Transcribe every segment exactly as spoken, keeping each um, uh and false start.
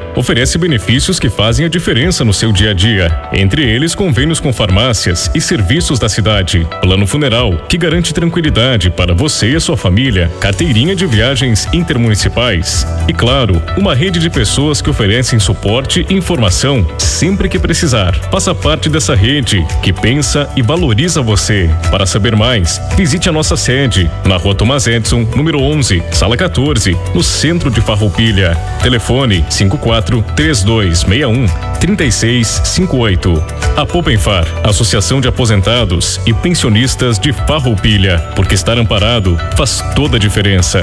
Oferece benefícios que fazem a diferença no seu dia a dia. Entre eles, convênios com farmácias e serviços da cidade. Plano funeral, que garante tranquilidade para você e a sua família. Carteirinha de viagens intermunicipais. E claro, uma rede de pessoas que oferecem suporte e informação sempre que precisar. Faça parte dessa rede que pensa e valoriza você. Para saber mais, visite a nossa sede na Rua Thomas Edison, número onze, sala quatorze, no centro de Farroupilha. Telefone cinco quatro três dois seis um três seis cinco oito. A Poupenfar, Associação de Aposentados e Pensionistas de Farroupilha, porque estar amparado faz toda a diferença.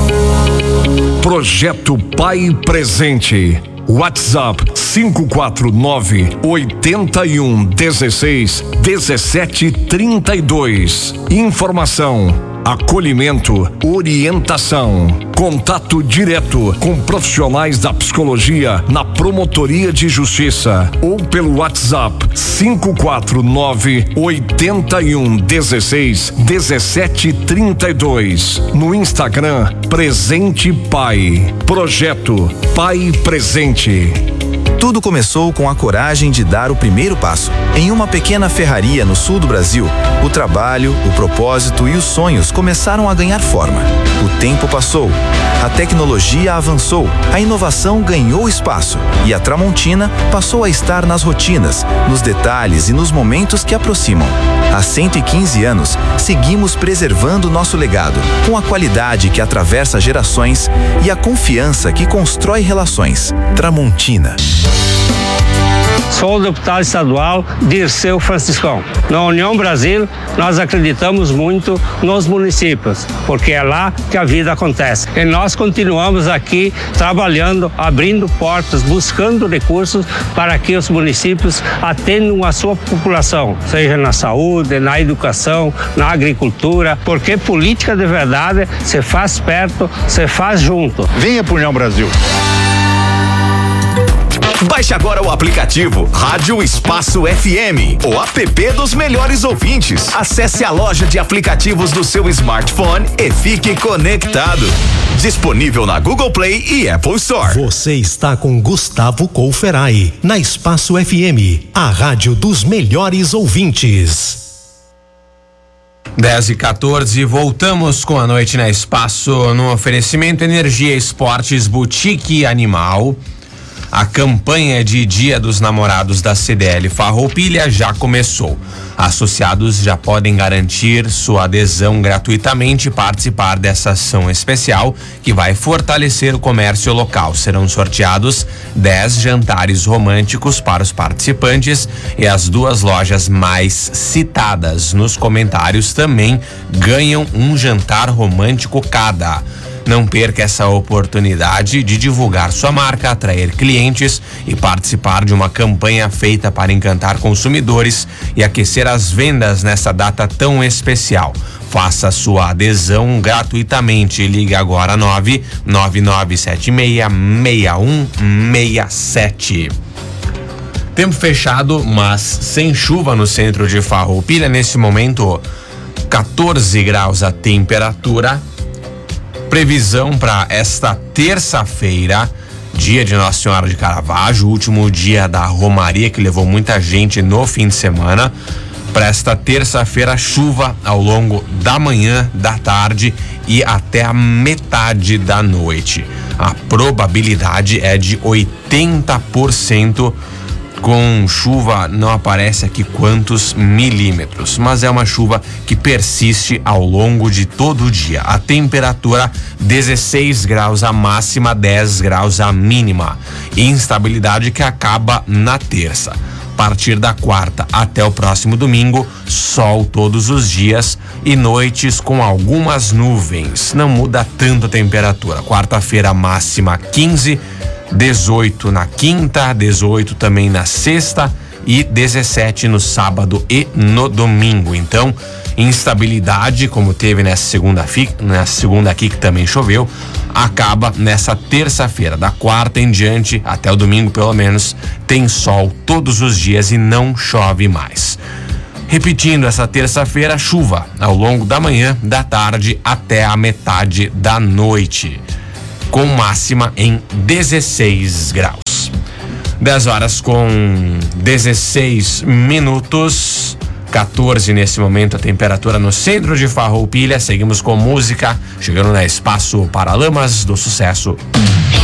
Projeto Pai Presente. WhatsApp cinco quatro nove oitenta e um dezesseis dezessete trinta e dois. Informação, acolhimento, orientação. Contato direto com profissionais da psicologia na Promotoria de Justiça ou pelo WhatsApp cinco quatro nove oitenta e um dezesseis dezessete trinta e dois. No Instagram Presente Pai. Projeto Pai Presente. Tudo começou com a coragem de dar o primeiro passo. Em uma pequena ferraria no sul do Brasil, o trabalho, o propósito e os sonhos começaram a ganhar forma. O tempo passou, a tecnologia avançou, a inovação ganhou espaço e a Tramontina passou a estar nas rotinas, nos detalhes e nos momentos que aproximam. Há cento e quinze anos, seguimos preservando nosso legado, com a qualidade que atravessa gerações e a confiança que constrói relações. Tramontina. Sou o deputado estadual Dirceu Franciscão. Na União Brasil, nós acreditamos muito nos municípios, porque é lá que a vida acontece. E nós continuamos aqui trabalhando, abrindo portas, buscando recursos para que os municípios atendam a sua população, seja na saúde, na educação, na agricultura, porque política de verdade se faz perto, se faz junto. Venha para União Brasil. Baixe agora o aplicativo Rádio Espaço F M, o app dos melhores ouvintes. Acesse a loja de aplicativos do seu smartphone e fique conectado. Disponível na Google Play e Apple Store. Você está com Gustavo Couferai, na Espaço F M, a rádio dos melhores ouvintes. dez e quatorze, voltamos com a noite na Espaço, no oferecimento Energia Esportes Boutique Animal. A campanha de Dia dos Namorados da C D L Farroupilha já começou. Associados já podem garantir sua adesão gratuitamente e participar dessa ação especial que vai fortalecer o comércio local. Serão sorteados dez jantares românticos para os participantes e as duas lojas mais citadas nos comentários também ganham um jantar romântico cada. Não perca essa oportunidade de divulgar sua marca, atrair clientes e participar de uma campanha feita para encantar consumidores e aquecer as vendas nessa data tão especial. Faça sua adesão gratuitamente. Ligue agora nove nove nove sete seis seis um seis sete. Tempo fechado, mas sem chuva no centro de Farroupilha. Nesse momento, quatorze graus a temperatura. Previsão para esta terça-feira, dia de Nossa Senhora de Caravaggio, último dia da Romaria que levou muita gente no fim de semana. Para esta terça-feira, chuva ao longo da manhã, da tarde e até a metade da noite. A probabilidade é de oitenta por cento. Com chuva, não aparece aqui quantos milímetros, mas é uma chuva que persiste ao longo de todo o dia. A temperatura dezesseis graus a máxima, dez graus a mínima. Instabilidade que acaba na terça. A partir da quarta até o próximo domingo, sol todos os dias e noites com algumas nuvens. Não muda tanto a temperatura. Quarta-feira máxima quinze, dezoito na quinta, dezoito também na sexta e dezessete no sábado e no domingo. Então, instabilidade, como teve nessa segunda, nessa segunda aqui que também choveu, acaba nessa terça-feira. Da quarta em diante, até o domingo pelo menos, tem sol todos os dias e não chove mais. Repetindo, essa terça-feira, chuva ao longo da manhã, da tarde até a metade da noite, com máxima em dezesseis graus. dez horas com dezesseis minutos. quatorze nesse momento a temperatura no centro de Farroupilha. Seguimos com música, chegando na Espaço Paralamas do Sucesso.